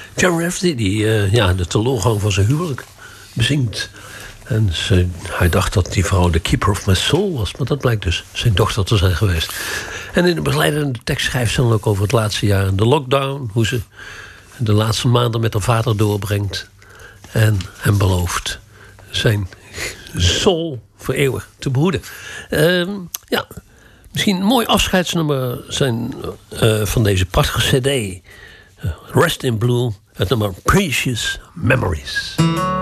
John Rafferty, die de teleurgang van zijn huwelijk bezingt. En hij dacht dat die vrouw de keeper of my soul was. Maar dat blijkt dus zijn dochter te zijn geweest. En in de begeleidende tekst schrijft ze dan ook over het laatste jaar in de lockdown. Hoe ze de laatste maanden met haar vader doorbrengt. En hem belooft zijn soul voor eeuwig te behoeden. Misschien een mooi afscheidsnummer zijn van deze prachtige cd. Rest in Blue, het nummer Precious Memories.